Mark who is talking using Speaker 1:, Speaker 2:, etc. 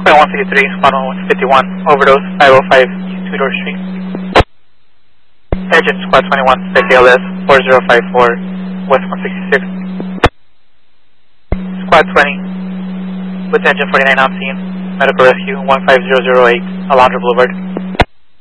Speaker 1: Squad 153, Squad 151, overdose, 505 East Tudor Street. Engine Squad 21, Spec ALS, 4054, West 166. Squad 20, with engine 49 on scene, medical rescue, 15008, Alondra Boulevard.